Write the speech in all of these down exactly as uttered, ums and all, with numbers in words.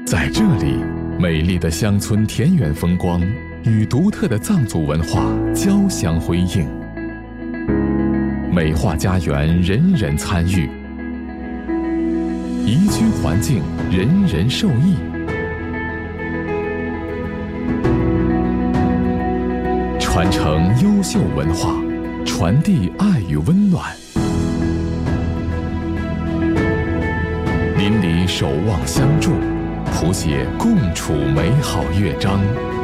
在这里，美丽的乡村田园风光与独特的藏族文化交相辉映，美化家园，人人参与，宜居环境，人人受益。传承优秀文化，传递爱与温暖。邻里守望相助，谱写共处美好乐章。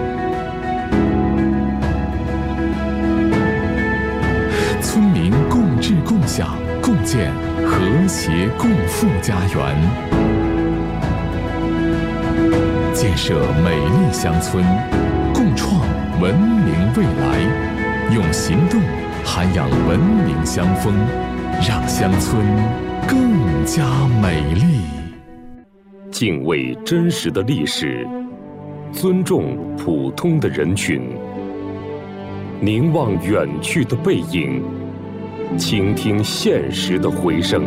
村民共治共享，共建和谐共富家园，建设美丽乡村，共创文明未来，用行动涵养文明乡风，让乡村更加美丽。 敬畏真实的历史，尊重普通的人群，凝望远去的背影，倾听现实的回声，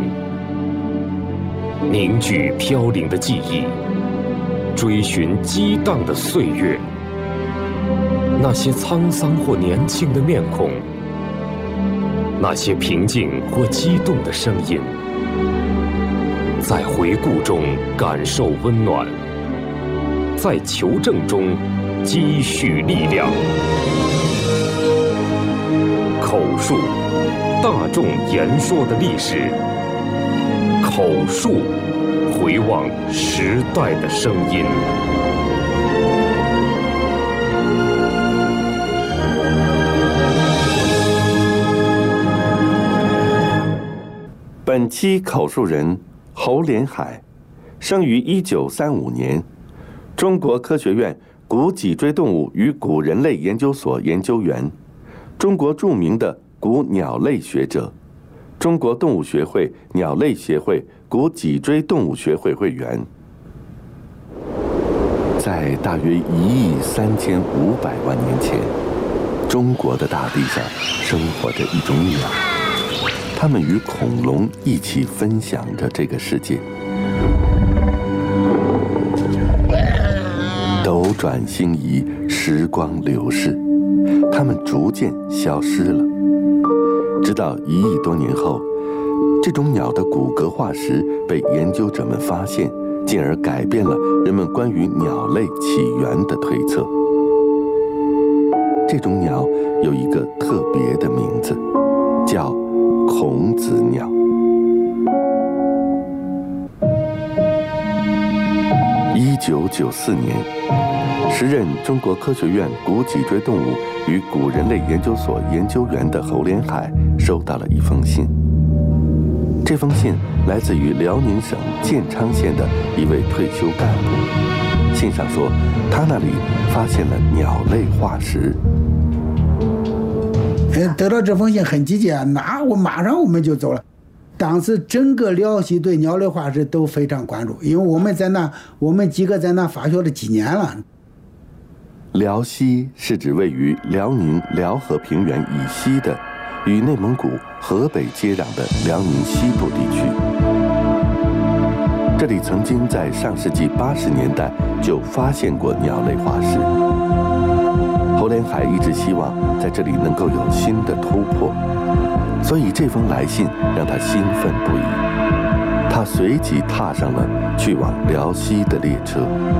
凝聚飘零的记忆，追寻激荡的岁月。那些沧桑或年轻的面孔，那些平静或激动的声音，在回顾中感受温暖，在求证中积蓄力量。口述，大众言说的历史；口述，回望时代的声音。 本期口述人侯连海，生于一九三五年，中国科学院古脊椎动物与古人类研究所研究员，中国著名的古鸟类学者，中国动物学会鸟类协会古脊椎动物学会会员。在大约一亿三千五百万年前，中国的大地上生活着一种鸟，它们与恐龙一起分享着这个世界。斗转星移，时光流逝，它们逐渐消失了。直到一亿多年后，这种鸟的骨骼化石被研究者们发现，进而改变了人们关于鸟类起源的推测。这种鸟有一个特别的名字，叫孔子鸟。一九九四年，时任中国科学院古脊椎动物与古人类研究所研究员的侯连海收到了一封信。这封信来自于辽宁省建昌县的一位退休干部。信上说，他那里发现了鸟类化石。 得到这封信很积极啊，那我马上我们就走了。当时整个辽西对鸟类化石都非常关注，因为我们在那，我们几个在那发学了几年了。 辽西是指位于辽宁辽河平原以西的，与内蒙古、河北接壤的辽宁西部地区。这里曾经在上世纪八十年代就发现过鸟类化石。侯连海一直希望在这里能够有新的突破，所以这封来信让他兴奋不已。他随即踏上了去往辽西的列车。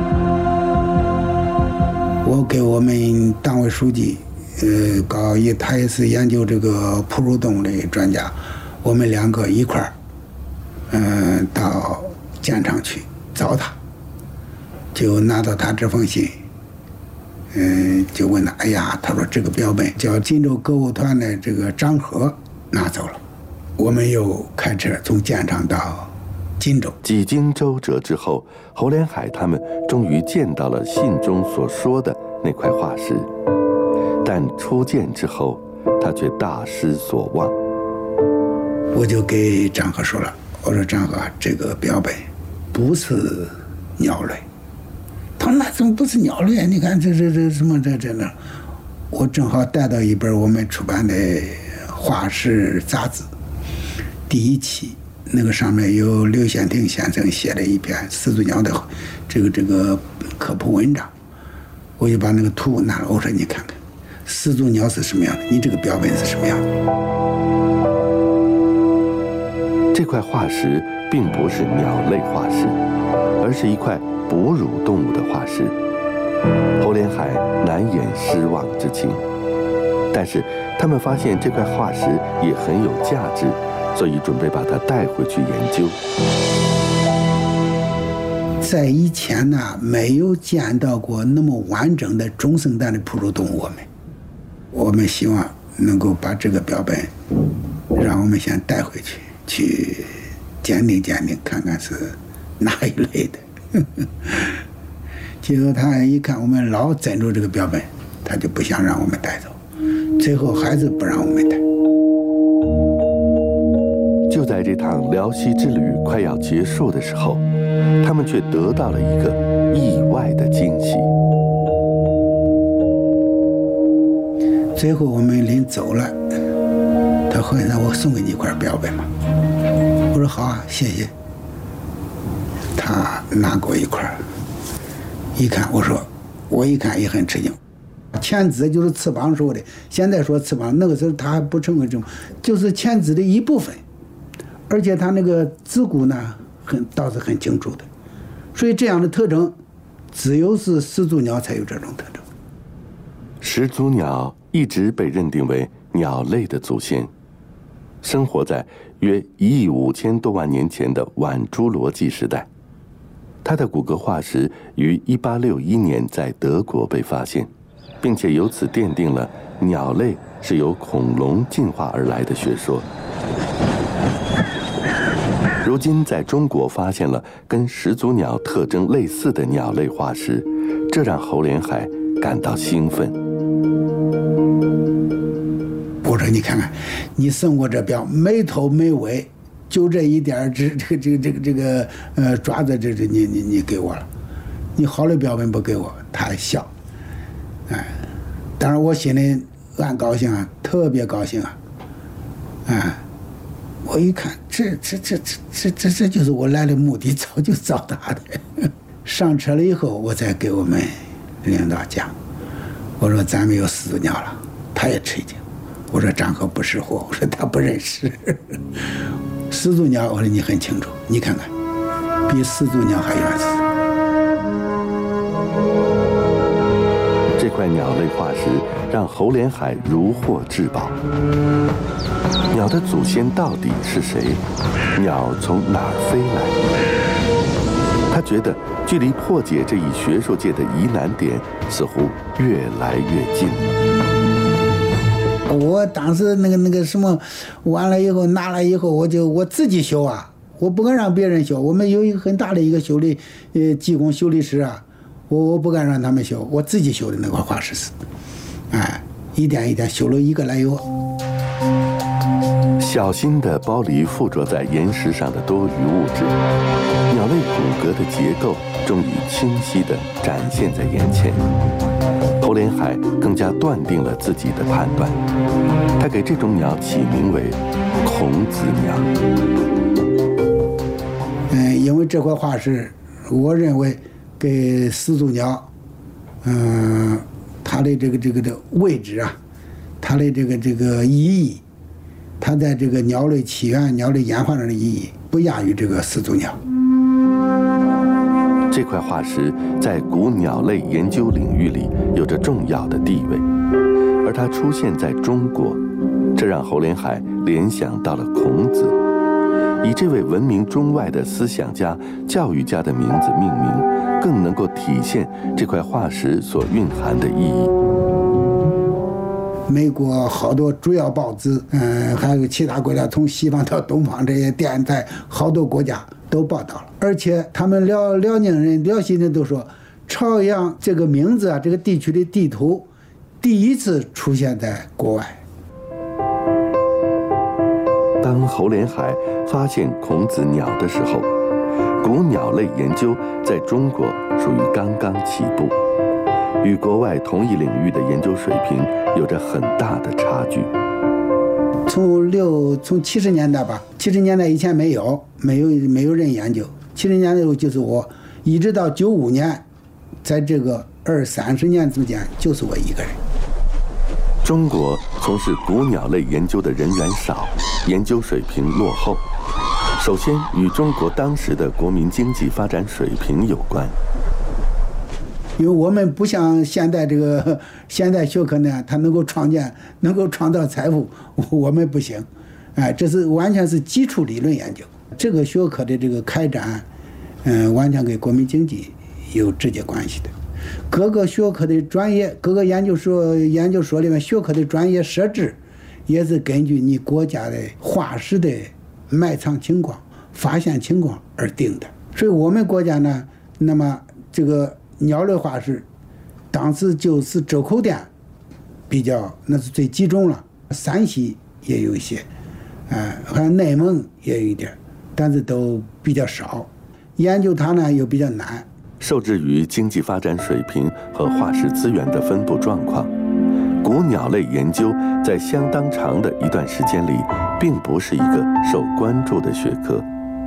我给我们党委书记，呃，搞一，他也是研究这个哺乳动物的专家，我们两个一块儿，嗯、呃，到建昌去找他，就拿到他这封信。嗯，就问他，哎呀，他说这个标本叫锦州歌舞团的这个张和拿走了。我们又开车从建昌到锦州。 几经周折之后，侯连海他们终于见到了信中所说的那块化石，但初见之后，他却大失所望。 我就给张和说了，我说张和，这个标本不是鸟类。他说那怎么不是鸟类？你看这这这什么这这那，我正好带到一本我们出版的化石杂志，第一期那个上面有刘显庭先生写的一篇始祖鸟的这个这个科普文章，我就把那个图拿了，我说你看看始祖鸟是什么样的，你这个标本是什么样的。 这块化石并不是鸟类化石，而是一块哺乳动物的化石。侯连海难掩失望之情，但是他们发现这块化石也很有价值，所以准备把它带回去研究。 在以前呢，没有见到过那么完整的中生代的哺乳动物。我们我们希望能够把这个标本，让我们先带回去，去鉴定鉴定，看看是哪一类的。结果他一看我们老镇住这个标本，他就不想让我们带走，最后还是不让我们带。 就在这趟辽西之旅快要结束的时候，他们却得到了一个意外的惊喜。 最后我们临走了，他说：“那我送给你一块标本吧。”我说：“好啊，谢谢。”他拿过一块，一看，我说，我一看也很吃惊。前肢就是翅膀说的，现在说翅膀，那个时候他还不称为这种，就是前肢的一部分，而且他那个指骨呢，很倒是很清楚的，所以这样的特征，只有是始祖鸟才有这种特征。 始祖鸟一直被认定为鸟类的祖先，生活在约一亿五千多万年前的晚侏罗纪时代。它的骨骼化石于一八六一年在德国被发现，并且由此奠定了鸟类是由恐龙进化而来的学说。如今在中国发现了跟始祖鸟特征类似的鸟类化石，这让侯连海感到兴奋。 我说你看看，你送我这标没头没尾，就这一点这这个这个这个这个呃爪子这这你你你给我了，你好的标本不给我，他还笑，哎，当然我心里暗高兴啊，特别高兴啊，哎，我一看这这这这这这这就是我来的目的，早就找他的。上车了以后，我再给我们领导讲，我说咱没有始祖鸟了，他也吃惊。我说张和不识货，我说他不认识。始祖鸟，我说你很清楚，你看看，比始祖鸟还原始。 这块鸟类化石让侯连海如获至宝。鸟的祖先到底是谁？鸟从哪儿飞来？他觉得距离破解这一学术界的疑难点似乎越来越近。 我当时那个那个什么完了以后拿了以后，我就我自己修啊，我不敢让别人修。我们有一个很大的一个修理呃技工修理师啊，我我不敢让他们修，我自己修的那块化石是，哎，一点一点修了一个来有。 小心地剥离附着在岩石上的多余物质，鸟类骨骼的结构终于清晰地展现在眼前。侯连海更加断定了自己的判断，他给这种鸟起名为孔子鸟。 嗯，因为这块化石，我认为给始祖鸟，嗯，它的这个这个的位置啊，它的这个这个意义，它在这个鸟类起源、鸟类演化上的意义，不亚于这个始祖鸟。 这块化石在古鸟类研究领域里有着重要的地位，而它出现在中国，这让侯连海联想到了孔子，以这位闻名中外的思想家、教育家的名字命名，更能够体现这块化石所蕴含的意义。 美国好多主要报纸，嗯，还有其他国家，从西方到东方这些电台，好多国家都报道了。而且他们辽辽宁人、辽西人都说，朝阳这个名字啊，这个地区的地图，第一次出现在国外。 当侯连海发现孔子鸟的时候，古鸟类研究在中国属于刚刚起步，与国外同一领域的研究水平有着很大的差距。 从六从七十年代吧，七十年代以前没有没有没有人研究，七十年代就是我，一直到九五年，在这个二三十年之间，就是我一个人。 中国从事古鸟类研究的人员少，研究水平落后。首先与中国当时的国民经济发展水平有关。 因为我们不像现代这个现代学科呢，它能够创建、能够创造财富，我们不行。哎，这是完全是基础理论研究。这个学科的这个开展，嗯，完全跟国民经济有直接关系的。各个学科的专业，各个研究所研究所里面学科的专业设置，也是根据你国家的化石的埋藏情况、发现情况而定的。所以我们国家呢，那么这个鸟类化石，当时就是周口店比较那是最集中了，山西也有一些，呃，好像内蒙也有一点，但是都比较少。研究它呢又比较难。 受制于经济发展水平和化石资源的分布状况，古鸟类研究在相当长的一段时间里，并不是一个受关注的学科。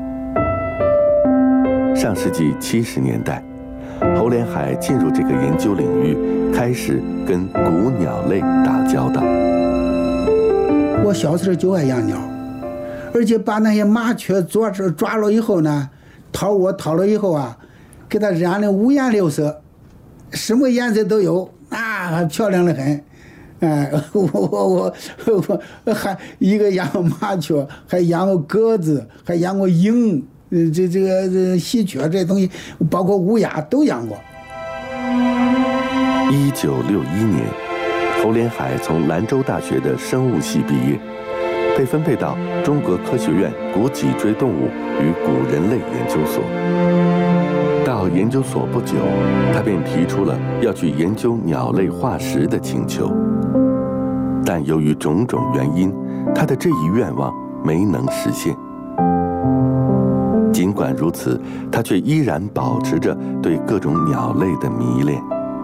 上世纪七十年代，侯连海进入这个研究领域，开始跟古鸟类打交道。 我小时候就爱养鸟，而且把那些麻雀抓着抓了以后呢，掏窝掏了以后啊，给它染的五颜六色，什么颜色都有，啊，漂亮的很。哎，我我我我还一个养麻雀，还养过鸽子，还养过鹰，这这个这喜鹊这些东西，包括乌鸦都养过。 一九六一年，侯连海从兰州大学的生物系毕业，被分配到中国科学院古脊椎动物与古人类研究所。到研究所不久，他便提出了要去研究鸟类化石的请求。但由于种种原因，他的这一愿望没能实现。尽管如此，他却依然保持着对各种鸟类的迷恋。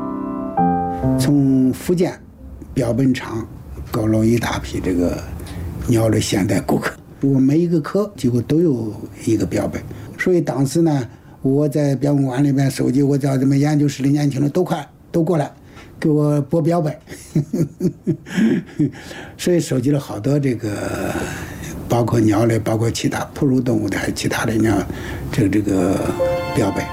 从福建标本厂搞了一大批这个鸟类现代骨科，我每一个科几乎都有一个标本，所以当时呢，我在标本馆里面收集，我叫咱们研究室的年轻人都快都过来给我播标本，所以收集了好多这个，包括鸟类，包括其他哺乳动物的，还有其他的鸟，这个这个标本。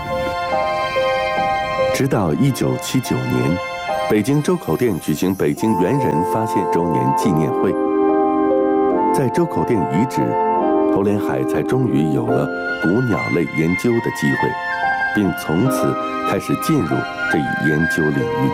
直到一九七九年，北京周口店举行北京猿人发现周年纪念会，在周口店遗址，侯连海才终于有了古鸟类研究的机会，并从此开始进入这一研究领域。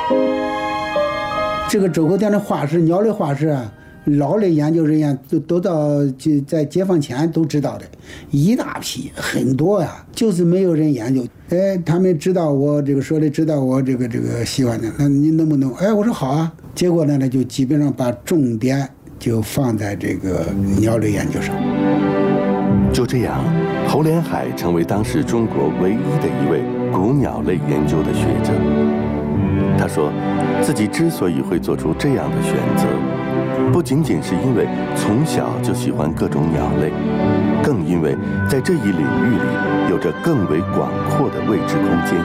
这个周口店的化石，鸟类化石啊，老类研究人员都都到就在解放前都知道的，一大批很多呀、啊，就是没有人研究。哎，他们知道我这个说的，知道我这个这个喜欢的，那你能不能？哎，我说好啊。结果呢，那就基本上把重点就放在这个鸟类研究上。 就这样，侯连海成为当时中国唯一的一位古鸟类研究的学者。他说，自己之所以会做出这样的选择，不仅仅是因为从小就喜欢各种鸟类，更因为在这一领域里有着更为广阔的未知空间。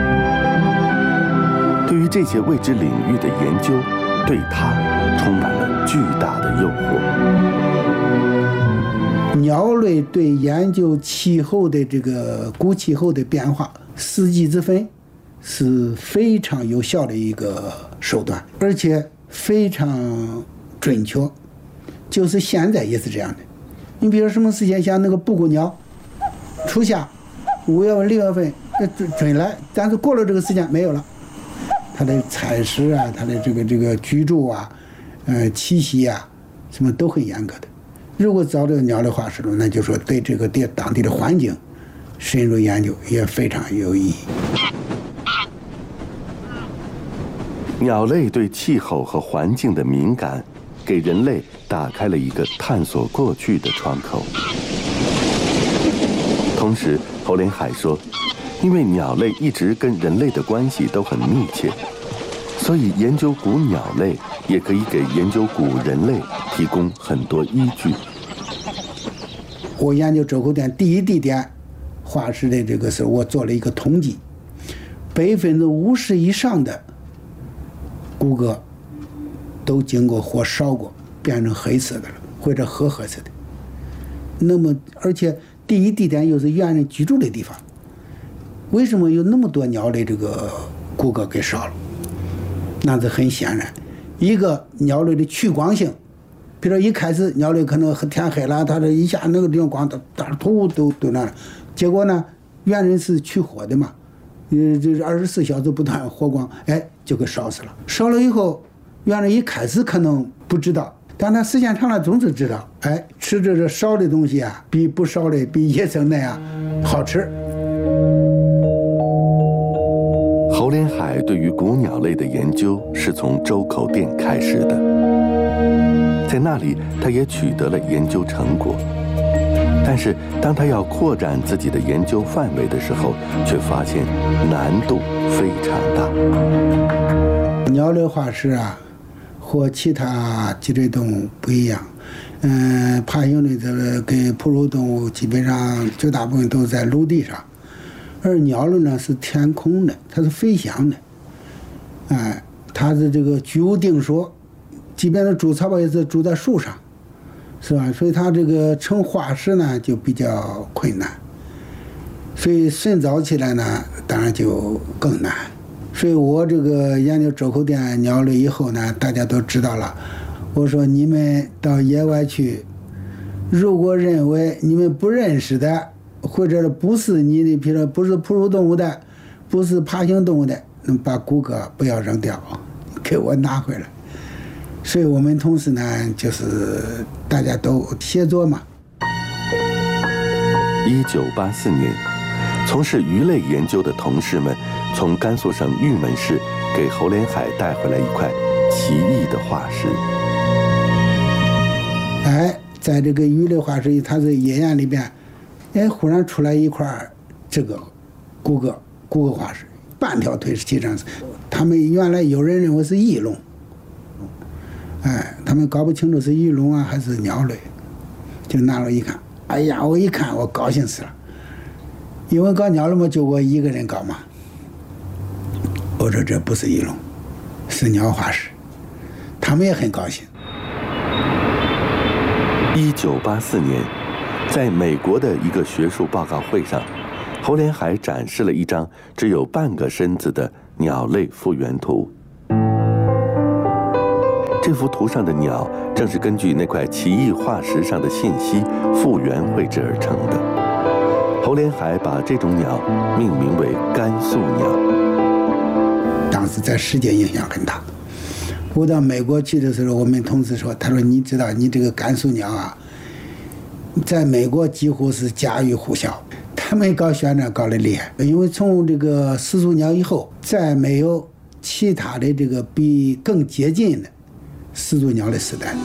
对于这些未知领域的研究，对他充满了巨大的诱惑。 鸟类对研究气候的这个古气候的变化、四季之分，是非常有效的一个手段，而且非常准确。就是现在也是这样的。你比如说什么事情，像那个布谷鸟，初夏五月份、六月份准准来，但是过了这个时间没有了，它的采食啊，它的这个这个居住啊，呃栖息啊，什么都很严格的。如果找这个鸟类化石了，那就说对这个地当地的环境深入研究也非常有意义。 鸟类对气候和环境的敏感，给人类打开了一个探索过去的窗口。同时，侯连海说，因为鸟类一直跟人类的关系都很密切，所以研究古鸟类也可以给研究古人类提供很多依据。 我研究周口店第一地点化石的这个时候，我做了一个统计，百分之五十以上的骨骼都经过火烧过，变成黑色的了，或者褐褐色的。那么，而且第一地点又是猿人居住的地方，为什么有那么多鸟类这个骨骼给烧了？那是很显然，一个鸟类的趋光性，比如说一开始鸟类可能天黑了，它这一下那个地方光大大头都都那了，结果呢，猿人是取火的嘛，呃，这二十四小时不断火光，哎，就给烧死了。烧了以后，猿人一开始可能不知道，但他时间长了总是知道，哎，吃着这烧的东西啊，比不烧的比野生的呀好吃。 侯连海对于古鸟类的研究是从周口店开始的，在那里他也取得了研究成果。但是当他要扩展自己的研究范围的时候，却发现难度非常大。 鸟类化石啊，和其他脊椎动物不一样。嗯，爬行类的跟哺乳动物基本上绝大部分都在陆地上，而鸟类呢是天空的，它是飞翔的。哎，它是这个居无定所，即便是筑巢吧也是住在树上，是吧？所以它这个成化石呢就比较困难，所以寻找起来呢当然就更难。所以我这个研究周口店鸟类以后呢，大家都知道了。我说你们到野外去，如果认为你们不认识的，或者不是你的，比如说不是哺乳动物的，不是爬行动物的，那把骨骼不要扔掉，给我拿回来。所以我们同时呢，就是大家都协作嘛。 一九八四年，从事鱼类研究的同事们从甘肃省玉门市给侯连海带回来一块奇异的化石。 哎，在这个鱼类化石，它是野岩里边，哎，忽然出来一块这个骨骼骨骼化石，半条腿实际上是，他们原来有人认为是翼龙，哎，他们搞不清楚是翼龙啊还是鸟类，就拿了一看，哎呀，我一看我高兴死了，因为搞鸟类嘛就我一个人搞嘛。我说这不是翼龙，是鸟化石，他们也很高兴。 一九八四年，在美国的一个学术报告会上，侯连海展示了一张只有半个身子的鸟类复原图。这幅图上的鸟正是根据那块奇异化石上的信息复原绘制而成的。侯连海把这种鸟命名为甘肃鸟。 当时在世界影响很大。我到美国去的时候，我们同事说，他说你知道你这个甘肃鸟啊，在美国几乎是家喻户晓，他们搞宣传搞得厉害，因为从这个始祖鸟以后，再没有其他的这个比更接近的始祖鸟的时代。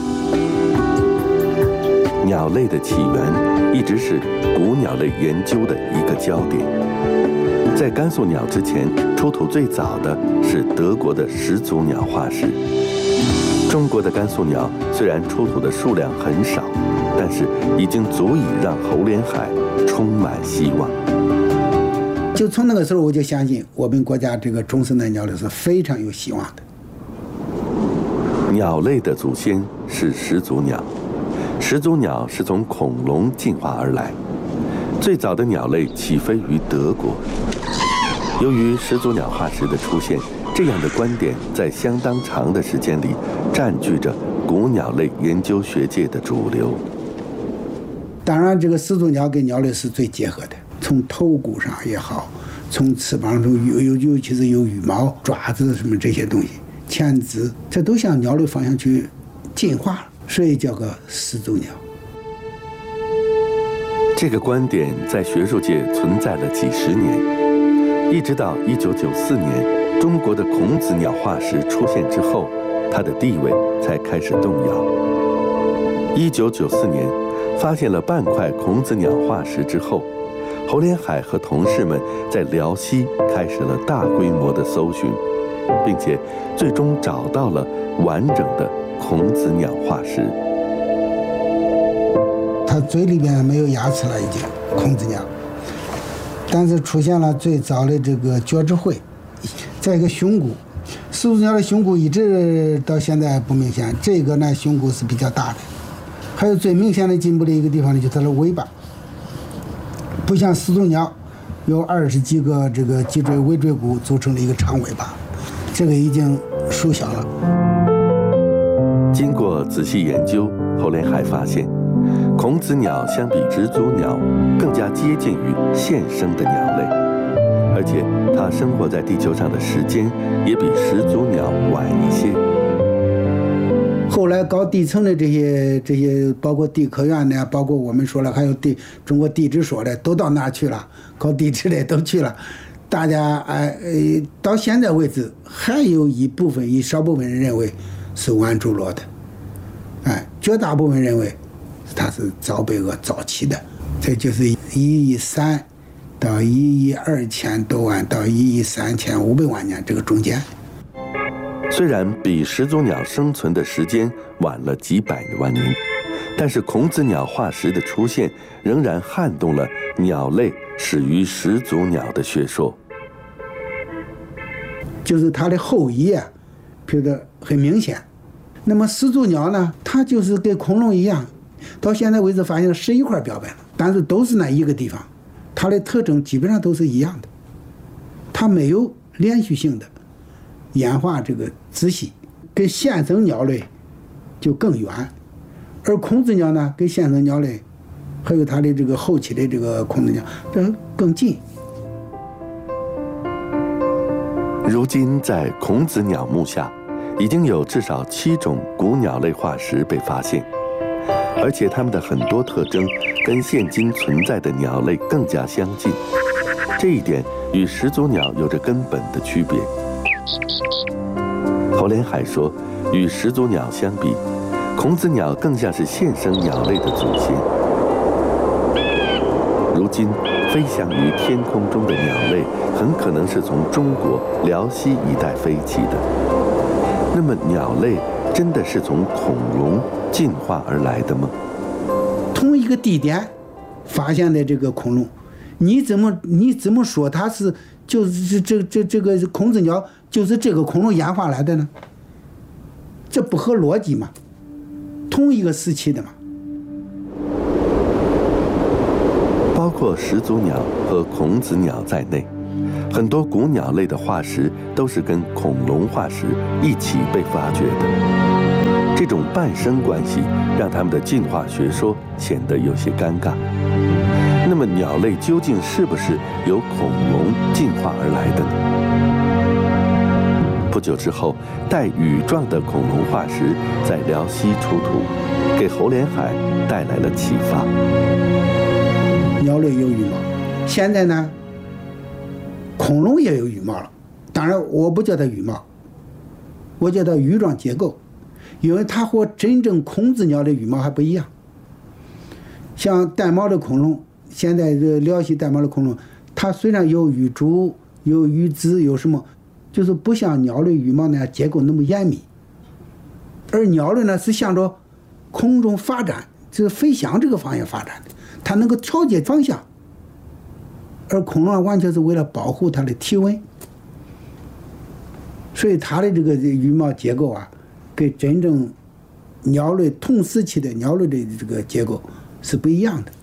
鸟类的起源一直是古鸟类研究的一个焦点。在甘肃鸟之前，出土最早的是德国的始祖鸟化石。中国的甘肃鸟虽然出土的数量很少，但是已经足以让侯连海充满希望。 就从那个时候，我就相信我们国家这个中生代鸟类是非常有希望的。 鸟类的祖先是始祖鸟，始祖鸟是从恐龙进化而来。最早的鸟类起飞于德国。由于始祖鸟化石的出现，这样的观点在相当长的时间里占据着古鸟类研究学界的主流。 当然，这个始祖鸟跟鸟类是最结合的，从头骨上也好，从翅膀中尤尤尤其是有羽毛、爪子什么这些东西，前肢，这都向鸟类方向去进化了，所以叫个始祖鸟。 这个观点在学术界存在了几十年，一直到一九九四年，中国的孔子鸟化石出现之后，它的地位才开始动摇。一九九四年，发现了半块孔子鸟化石之后，侯连海和同事们在辽西开始了大规模的搜寻，并且最终找到了完整的孔子鸟化石。 它嘴里边没有牙齿了，已经孔子鸟。但是出现了最早的这个角质喙，再一个胸骨，始祖鸟的胸骨一直到现在不明显，这个呢胸骨是比较大的。还有最明显的进步的一个地方呢，就是它的尾巴，不像始祖鸟有二十几个这个脊椎尾椎骨组成的一个长尾巴，这个已经缩小了。 经过仔细研究，侯连海发现，孔子鸟相比始祖鸟更加接近于现生的鸟类，而且它生活在地球上的时间也比始祖鸟晚一些。 后来搞地层的这些这些，包括地科院的，包括我们说了，还有地中国地质所的，都到那儿去了，搞地质的都去了。大家哎呃，到现在为止，还有一部分一少部分人认为是晚侏罗的，哎，绝大部分认为它是早北俄早期的，这就是一亿三到一亿二千多万到一亿三千五百万年这个中间。 虽然比始祖鸟生存的时间晚了几百万年，但是孔子鸟化石的出现仍然撼动了鸟类始于始祖鸟的学说。 就是它的后裔啊，觉得很明显。那么始祖鸟呢，它就是跟恐龙一样，到现在为止发现了十一块标本，但是都是那一个地方，它的特征基本上都是一样的，它没有连续性的演化这个仔细，跟现生鸟类就更远，而孔子鸟呢，跟现生鸟类还有它的这个后期的这个孔子鸟这更近。 如今在孔子鸟墓下，已经有至少七种古鸟类化石被发现，而且它们的很多特征跟现今存在的鸟类更加相近，这一点与始祖鸟有着根本的区别。侯连海说，与始祖鸟相比，孔子鸟更像是现生鸟类的祖先。如今飞翔于天空中的鸟类很可能是从中国辽西一带飞起的。那么鸟类真的是从恐龙进化而来的吗？ 同一个地点发现的这个恐龙，你怎么你怎么说它是就是这这这个孔子鸟就是这个恐龙演化来的呢？这不合逻辑嘛？同一个时期的嘛。 包括始祖鸟和孔子鸟在内，很多古鸟类的化石都是跟恐龙化石一起被发掘的。这种伴生关系让它们的进化学说显得有些尴尬。那么鸟类究竟是不是由恐龙进化而来的呢？不久之后，带羽状的恐龙化石在辽西出土，给侯连海带来了启发。 鸟类有羽毛，现在呢，恐龙也有羽毛了。当然，我不叫它羽毛，我叫它羽状结构，因为它和真正孔子鸟的羽毛还不一样。像带毛的恐龙，现在这辽西带毛的恐龙，它虽然有羽柱、有羽子、有什么，就是不像鸟类羽毛那样结构那么严密。而鸟类呢，是向着空中发展，就是飞翔这个方向发展的。它能够调节方向，而恐龙完全是为了保护它的体温，所以它的这个羽毛结构啊，跟真正鸟类同时期的鸟类的这个结构是不一样的。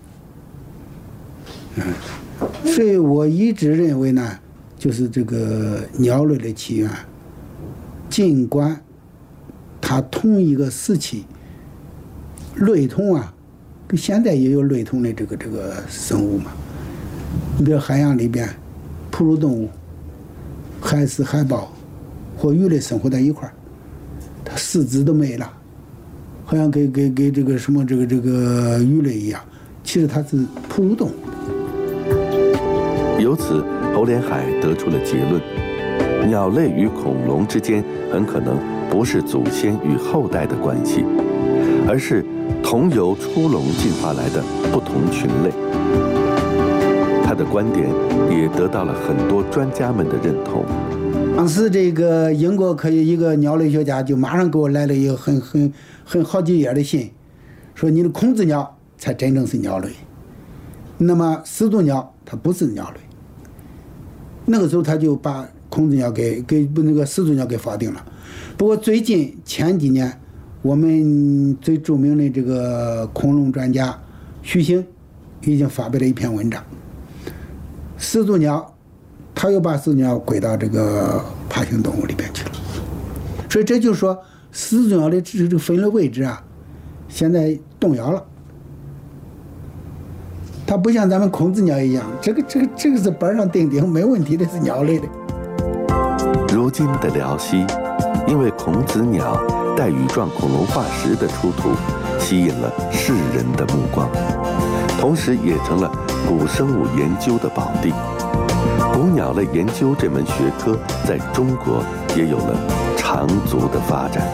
嗯，所以我一直认为呢，就是这个鸟类的起源，尽管它同一个时期类同啊。现在也有类同的这个这个生物嘛，你比如海洋里边，哺乳动物、海狮、海豹和鱼类生活在一块儿，它四肢都没了，好像跟跟跟这个什么这个这个鱼类一样，其实它是哺乳动物。 由此，侯连海得出了结论：鸟类与恐龙之间很可能不是祖先与后代的关系，而是同由出笼进化来的不同群类。他的观点也得到了很多专家们的认同。 当时这个英国科学一个鸟类学家就马上给我来了一个很很很好几页的信，说你的孔子鸟才真正是鸟类。那么始祖鸟它不是鸟类，那个时候他就把孔子鸟给给那个始祖鸟给否定了。不过最近前几年，我们最著名的这个恐龙专家徐行已经发表了一篇文章，始祖鸟，他又把始祖鸟归到这个爬行动物里边去了。所以这就说始祖鸟的这个分类位置啊，现在动摇了。它不像咱们孔子鸟一样，这个这个这个是板上钉钉没问题的，是鸟类的。 如今的辽西，因为孔子鸟带羽状恐龙化石的出土，吸引了世人的目光，同时也成了古生物研究的宝地。古鸟类研究这门学科在中国也有了长足的发展。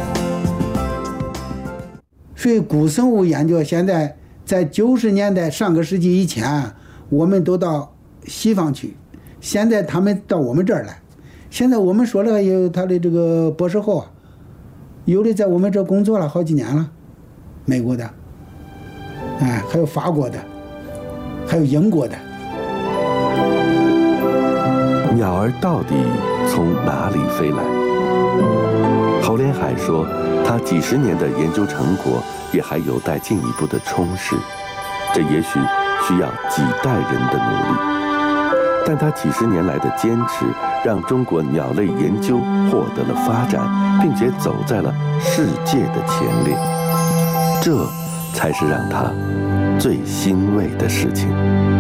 所以古生物研究现在在九十年代上个世纪以前，我们都到西方去，现在他们到我们这儿来。现在我们说了有他的这个博士后啊，有的在我们这工作了好几年了，美国的，哎，还有法国的，还有英国的。 鸟儿到底从哪里飞来？侯连海说，他几十年的研究成果也还有待进一步的充实，这也许需要几代人的努力。但他几十年来的坚持，让中国鸟类研究获得了发展，并且走在了世界的前列，这才是让他最欣慰的事情。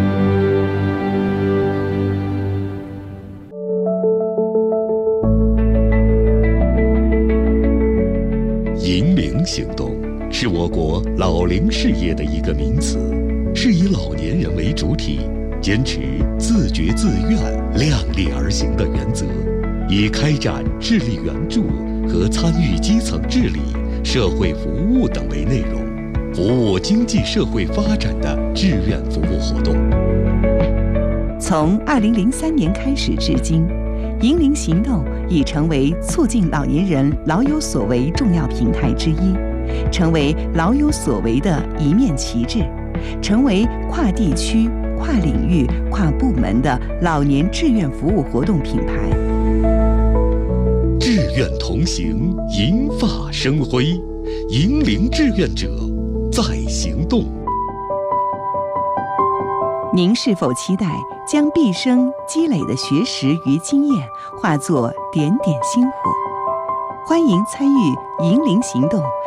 银龄行动是我国老龄事业的一个名词，是以老年人为主体，坚持自觉自愿、量力而行的原则，以开展智力援助和参与基层治理、社会服务等为内容，服务经济社会发展的志愿服务活动。 从二零零三年开始至今，银龄行动已成为促进老年人老有所为重要平台之一，成为老有所为的一面旗帜，成为跨地区、跨领域、跨部门的老年志愿服务活动品牌。 志愿同行，银发生辉，银龄志愿者在行动。 您是否期待将毕生积累的学识与经验化作点点星火？欢迎参与银龄行动